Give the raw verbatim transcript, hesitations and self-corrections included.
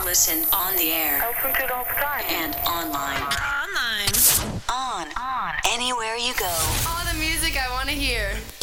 Listen on the air. I listen to it all the time. And online. Online. On. On. Anywhere you go. All the music I want to hear.